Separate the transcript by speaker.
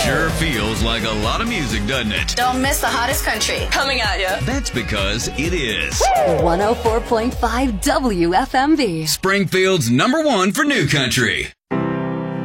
Speaker 1: Sure feels like a lot of music, doesn't it?
Speaker 2: Don't miss the hottest country coming at you.
Speaker 1: That's because it is
Speaker 3: 104.5 WFMB.
Speaker 1: Springfield's #1 for new country.